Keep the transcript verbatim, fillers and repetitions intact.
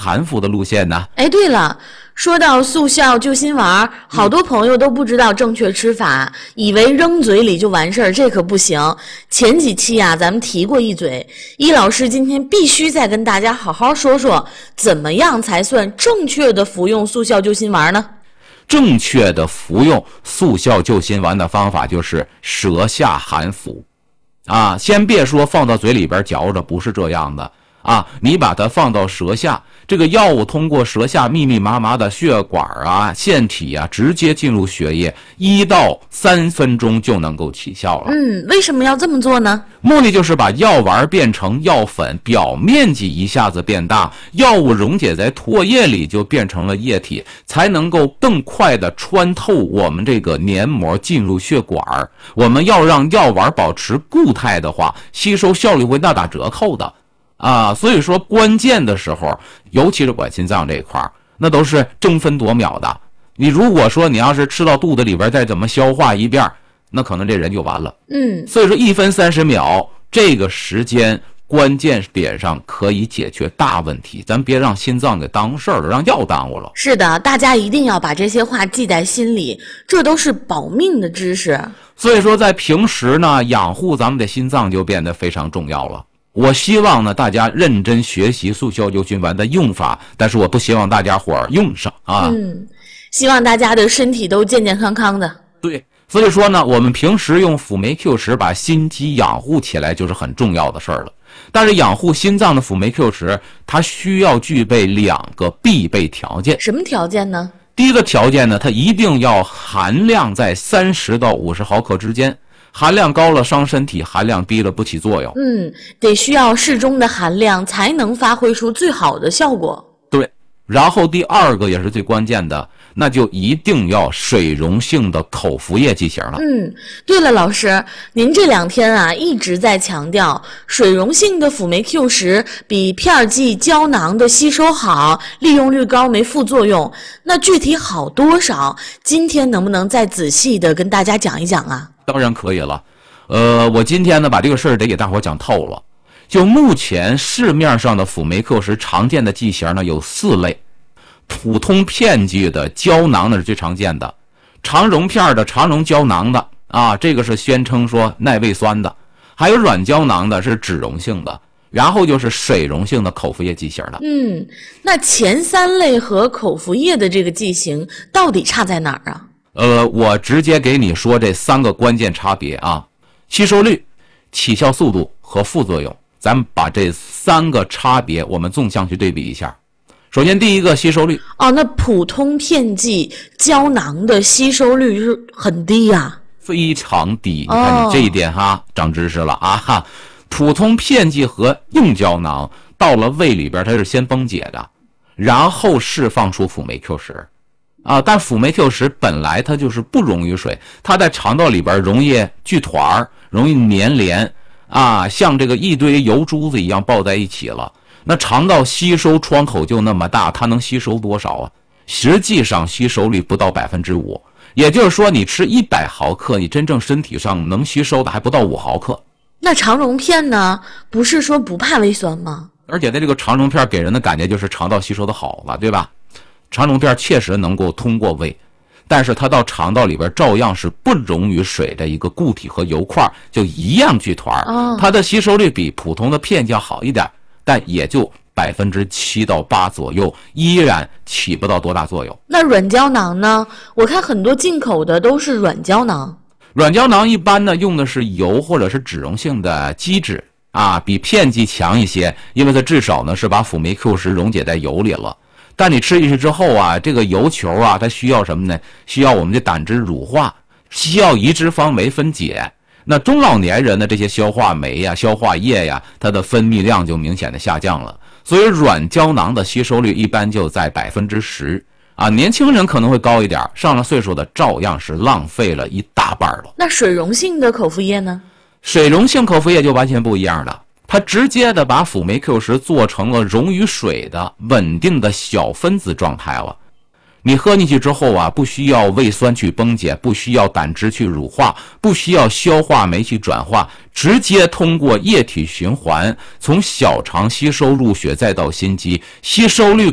含服的路线呢？ 哎，对了，说到速效救心丸，好多朋友都不知道正确吃法，以为扔嘴里就完事儿，这可不行。前几期啊，咱们提过一嘴，易老师今天必须再跟大家好好说说，怎么样才算正确的服用速效救心丸呢？ 正确的服用速效救心丸的方法就是舌下含服啊，先别说放到嘴里边嚼着，不是这样的啊，你把它放到舌下，这个药物通过舌下密密麻麻的血管啊、腺体啊，直接进入血液，一到三分钟就能够起效了。 嗯，为什么要这么做呢？ 目的就是把药丸变成药粉，表面积一下子变大，药物溶解在唾液里就变成了液体，才能够更快的穿透我们这个黏膜进入血管。我们要让药丸保持固态的话，吸收效率会大打折扣的。啊，所以说关键的时候，尤其是管心脏这一块，那都是争分夺秒的。你如果说你要是吃到肚子里边再怎么消化一遍，那可能这人就完了。 嗯， 所以说一分三十秒这个时间关键点上可以解决大问题，咱别让心脏给耽误事儿了，让药耽误了。 是的，大家一定要把这些话记在心里，这都是保命的知识。 所以说在平时呢，养护咱们的心脏就变得非常重要了。我希望呢，大家认真学习速效救心丸的用法，但是我不希望大家伙儿用上啊。 嗯，希望大家的身体都健健康康的。 对，所以说呢，我们平时用辅酶 Q 十把心肌养护起来就是很重要的事儿了。但是养护心脏的辅酶 Q 十，它需要具备两个必备条件。 什么条件呢？ 第一个条件呢，它一定要含量在三十到五十毫克之间。含量高了伤身体，含量低了不起作用。 嗯，得需要适中的含量才能发挥出最好的效果。 对，然后第二个也是最关键的，那就一定要水溶性的口服液剂型了。 嗯，对了，老师，您这两天啊一直在强调水溶性的辅酶 Q 十比片剂胶囊的吸收好，利用率高，没副作用。那具体好多少？今天能不能再仔细的跟大家讲一讲啊？ 当然可以了，呃，我今天呢把这个事儿得给大伙讲透了。就目前市面上的辅酶 Q 十常见的剂型呢有四类，普通片剂的、胶囊的是最常见的，肠溶片的、肠溶胶囊的啊，这个是宣称说耐胃酸的，还有软胶囊的是脂溶性的，然后就是水溶性的口服液剂型的。 嗯，那前三类和口服液的这个剂型到底差在哪儿啊？ 呃，我直接给你说这三个关键差别啊，吸收率、起效速度和副作用，咱们把这三个差别我们纵向去对比一下。首先第一个吸收率。 哦，那普通片剂胶囊的吸收率是很低呀、啊？ 非常低，你看你这一点哈、哦、长知识了啊哈。普通片剂和硬胶囊到了胃里边它是先崩解的，然后释放出辅酶 Q 十。啊，但辅酶 Q 十本来它就是不溶于水，它在肠道里边容易聚团，容易粘连啊，像这个一堆油珠子一样抱在一起了。那肠道吸收窗口就那么大，它能吸收多少啊？实际上吸收率不到百分之五，也就是说你吃一百毫克，你真正身体上能吸收的还不到五毫克。 那肠溶片呢？不是说不怕胃酸吗？ 而且在这个肠溶片给人的感觉就是肠道吸收的好了，对吧？肠溶片确实能够通过胃，但是它到肠道里边照样是不溶于水的一个固体和油块，就一样聚团。 哦， 它的吸收率比普通的片要好一点，但也就百分之七到八左右，依然起不到多大作用。 那软胶囊呢？我看很多进口的都是软胶囊。 软胶囊一般呢用的是油或者是脂溶性的基质啊，比片剂强一些，因为它至少呢是把辅酶 Q 十溶解在油里了。但你吃进去之后啊，这个油球啊，它需要什么呢？需要我们的胆汁乳化，需要胰脂肪酶分解。那中老年人的这些消化酶呀、消化液呀，它的分泌量就明显的下降了。所以软胶囊的吸收率一般就在百分之十啊，年轻人可能会高一点，上了岁数的照样是浪费了一大半了。 那水溶性的口服液呢？ 水溶性口服液就完全不一样了。它直接的把辅酶 Q 十做成了溶于水的稳定的小分子状态了。你喝进去之后啊，不需要胃酸去崩解，不需要胆汁去乳化，不需要消化酶去转化，直接通过液体循环从小肠吸收入血再到心肌，吸收率